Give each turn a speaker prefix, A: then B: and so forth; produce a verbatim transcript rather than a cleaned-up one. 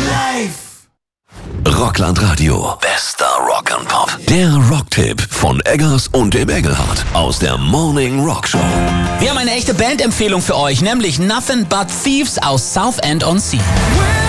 A: Live! Rockland Radio. Bester Rock and Pop. Der Rocktipp von Eggers und dem Engelhardt aus der Morning Rock Show.
B: Wir haben eine echte Bandempfehlung für euch, nämlich Nothing But Thieves aus Southend on Sea.